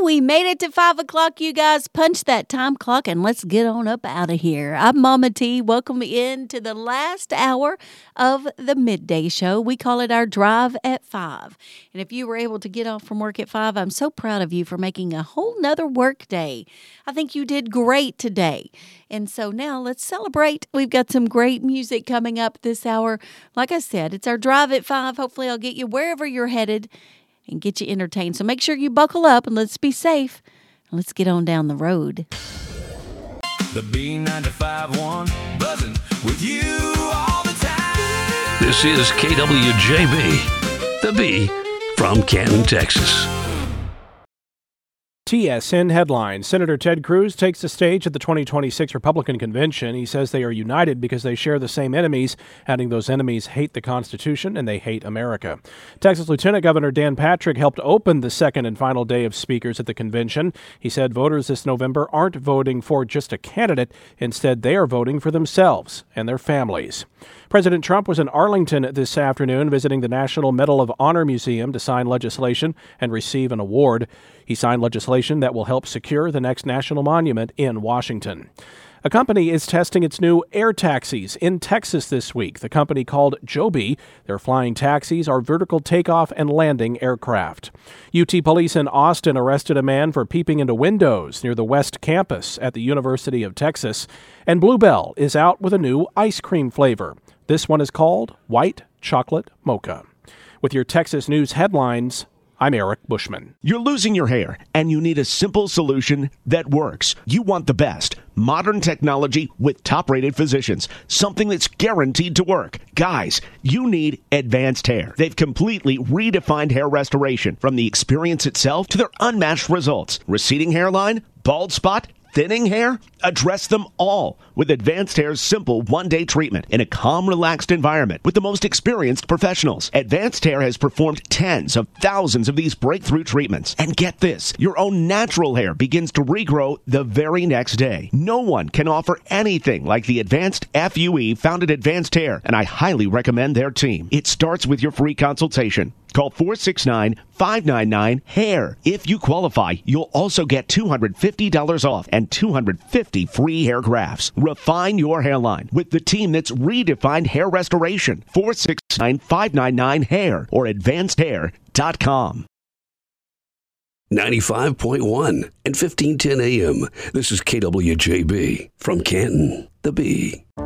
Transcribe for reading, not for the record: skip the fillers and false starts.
we made it to 5 o'clock, you guys. Punch that time clock and let's get on up out of here. I'm Mama T. Welcome in to the last hour of the midday show. We call it our Drive at 5. And if you were able to get off from work at 5, I'm so proud of you for making a whole nother work day. I think you did great today. And so now let's celebrate. We've got some great music coming up this hour. Like I said, it's our Drive at 5. Hopefully I'll get you wherever you're headed and get you entertained. So make sure you buckle up and let's be safe. Let's get on down the road. The B95.1 buzzing with you all the time. This is KWJB, the B from Canton, Texas. TSN headlines. Senator Ted Cruz takes the stage at the 2026 Republican convention. He says they are united because they share the same enemies, adding those enemies hate the Constitution and they hate America. Texas Lieutenant Governor Dan Patrick helped open the second and final day of speakers at the convention. He said voters this November aren't voting for just a candidate. Instead, they are voting for themselves and their families. President Trump was in Arlington this afternoon visiting the National Medal of Honor Museum to sign legislation and receive an award. He signed legislation that will help secure the next national monument in Washington. A company is testing its new air taxis in Texas this week. The company called Joby. Their flying taxis are vertical takeoff and landing aircraft. UT police in Austin arrested a man for peeping into windows near the West Campus at the University of Texas. And Bluebell is out with a new ice cream flavor. This one is called White Chocolate Mocha. With your Texas News headlines, I'm Eric Bushman. You're losing your hair, and you need a simple solution that works. You want the best. Modern technology with top-rated physicians. Something that's guaranteed to work. Guys, you need Advanced Hair. They've completely redefined hair restoration, from the experience itself to their unmatched results. Receding hairline, bald spot, thinning hair? Address them all with Advanced Hair's simple one-day treatment in a calm, relaxed environment with the most experienced professionals. Advanced Hair has performed tens of thousands of these breakthrough treatments. And get this, your own natural hair begins to regrow the very next day. No one can offer anything like the Advanced FUE found at Advanced Hair, and I highly recommend their team. It starts with your free consultation. Call 469-599-HAIR. If you qualify, you'll also get $250 off and 250 free hair grafts. Refine your hairline with the team that's redefined hair restoration. 469-599-HAIR or advancedhair.com. 95.1 and 1510 AM. This is KWJB from Canton, the B.